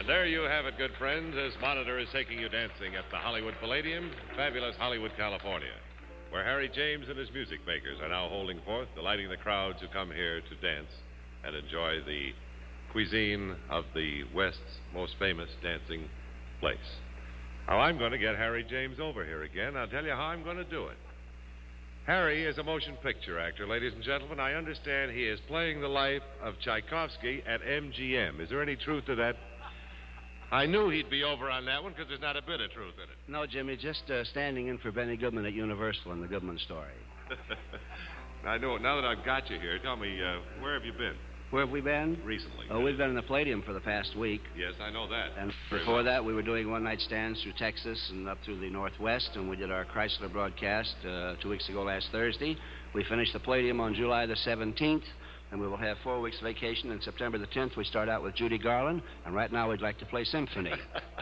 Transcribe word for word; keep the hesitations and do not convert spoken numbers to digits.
And there you have it, good friends, as Monitor is taking you dancing at the Hollywood Palladium, fabulous Hollywood, California, where Harry James and his music makers are now holding forth, delighting the crowds who come here to dance and enjoy the cuisine of the West's most famous dancing place. Now, I'm going to get Harry James over here again. I'll tell you how I'm going to do it. Harry is a motion picture actor, ladies and gentlemen. I understand he is playing the life of Tchaikovsky at M G M. Is there any truth to that? I knew he'd be over on that one because there's not a bit of truth in it. No, Jimmy, just uh, standing in for Benny Goodman at Universal in the Goodman story. I know. Now that I've got you here, tell me, uh, where have you been? Where have we been? Recently. Oh, we've been in the Palladium for the past week. Yes, I know that. And Very before well. that, we were doing one-night stands through Texas and up through the Northwest, and we did our Chrysler broadcast uh, two weeks ago last Thursday. We finished the Palladium on July the seventeenth, and we will have four weeks vacation. And September the tenth, we start out with Judy Garland, and right now we'd like to play Symphony.